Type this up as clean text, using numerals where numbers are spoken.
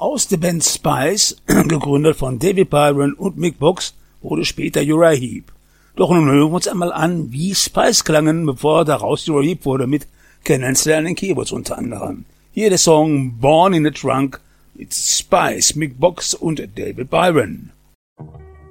Aus der Band Spice, gegründet von David Byron und Mick Box, wurde später Uriah Heep. Doch nun hören wir uns einmal an, wie Spice klangen, bevor daraus Uriah Heep wurde, mit Ken Stanley an den Keyboards unter anderem. Hier der Song Born in the Trunk mit Spice, Mick Box und David Byron.